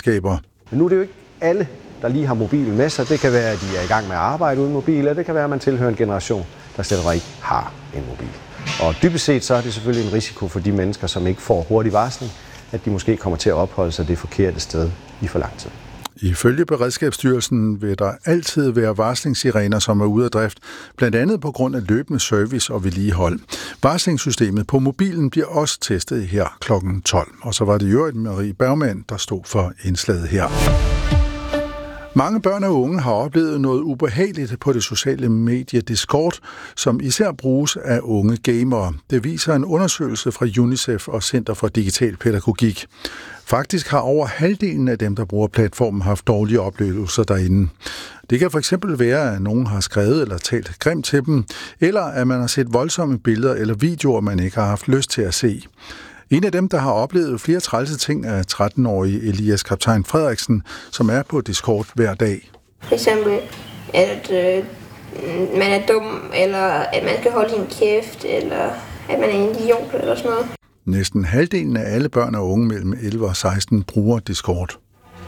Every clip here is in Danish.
redskaber. Men nu er det jo ikke alle, der lige har mobilen med sig. Det kan være, at de er i gang med at arbejde uden mobil, eller det kan være, at man tilhører en generation, der slet ikke har en mobil. Og dybest set så er det selvfølgelig en risiko for de mennesker, som ikke får hurtig varsling, at de måske kommer til at opholde sig det forkerte sted i for lang tid. Ifølge Beredskabsstyrelsen vil der altid være varslingssirener, som er ude af drift, blandt andet på grund af løbende service og vedligehold. Varslingssystemet på mobilen bliver også testet her kl. 12. Og så var det jo Marie Bergmann, der stod for indslaget her. Mange børn og unge har oplevet noget ubehageligt på det sociale medie Discord, som især bruges af unge gamere. Det viser en undersøgelse fra UNICEF og Center for Digital Pædagogik. Faktisk har over halvdelen af dem, der bruger platformen, haft dårlige oplevelser derinde. Det kan fx være, at nogen har skrevet eller talt grimt til dem, eller at man har set voldsomme billeder eller videoer, man ikke har haft lyst til at se. En af dem, der har oplevet flere trælse ting, er 13-årige Elias Kaptajn Frederiksen, som er på Discord hver dag. For eksempel, at man er dum, eller at man skal holde sin kæft, eller at man er en idiot, eller sådan noget. Næsten halvdelen af alle børn og unge mellem 11 og 16 bruger Discord.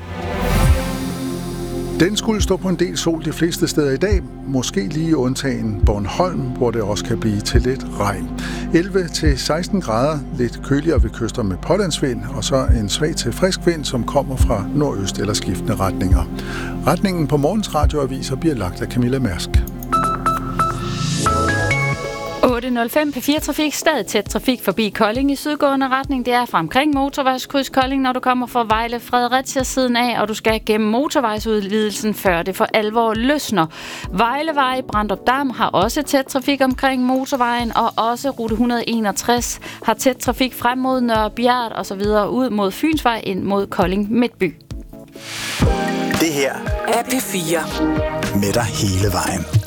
Den skulle stå på en del sol de fleste steder i dag, måske lige undtagen Bornholm, hvor det også kan blive til lidt regn. 11-16 grader, lidt køligere ved kyster med pålandsvind, og så en svag til frisk vind, som kommer fra nordøst eller skiftende retninger. Retningen på morgens radioaviser bliver lagt af Camilla Mærsk. 8.05 P4 Trafik, stadig tæt trafik forbi Kolding i sydgående retning. Det er fra omkring motorvejskryds Kolding, når du kommer fra Vejle Fredericia siden af, og du skal gennem motorvejsudvidelsen, før det for alvor løsner. Vejlevej, Brandrup Dam har også tæt trafik omkring motorvejen, og også rute 161 har tæt trafik frem mod Nørre Bjert og så videre ud mod Fynsvej ind mod Kolding Midtby. Det her er P4 med dig hele vejen.